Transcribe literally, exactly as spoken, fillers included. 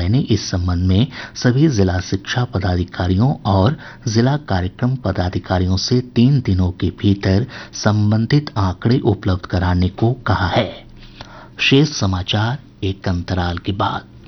ने इस संबंध में सभी जिला शिक्षा पदाधिकारियों और जिला कार्यक्रम पदाधिकारियों से तीन दिनों के भीतर संबंधित आंकड़े उपलब्ध कराने को कहा है। शेष समाचार एक अंतराल के बाद।